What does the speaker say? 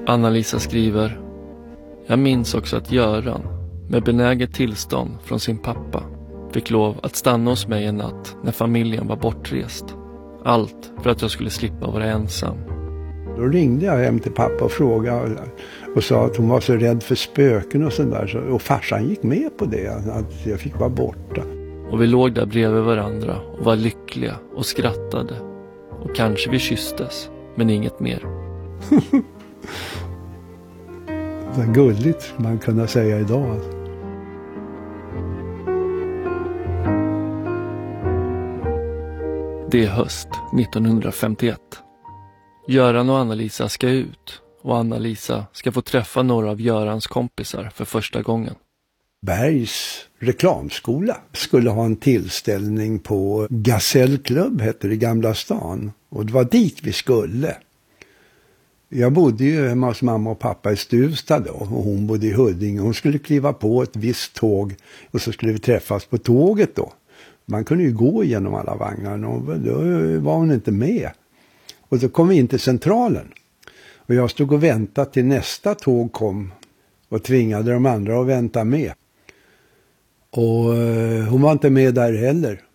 Anna-Lisa skriver: jag minns också att Göran, med benäget tillstånd från sin pappa, fick lov att stanna hos mig en natt när familjen var bortrest. Allt för att jag skulle slippa vara ensam. Då ringde jag hem till pappa och frågade och sa att hon var så rädd för spöken och sådär. Och farsan gick med på det, att jag fick vara borta. Och vi låg där bredvid varandra och var lyckliga och skrattade. Och kanske vi kysstes, men inget mer. Det är gulligt, man kunna säga idag. Det är höst 1951. Göran och Anna-Lisa ska ut och Anna-Lisa ska få träffa några av Görans kompisar för första gången. Bergs reklamskola skulle ha en tillställning på Gasellklubb, hette det, i Gamla stan. Och det var dit vi skulle. Jag bodde ju hemma hos mamma och pappa i Stuvstad då, och hon bodde i Huddinge. Hon skulle kliva på ett visst tåg och så skulle vi träffas på tåget då. Man kunde ju gå igenom alla vagnar och då var hon inte med. Och så kom vi in till centralen. Och jag stod och väntade till nästa tåg kom och tvingade de andra att vänta med. Och hon var inte med där heller.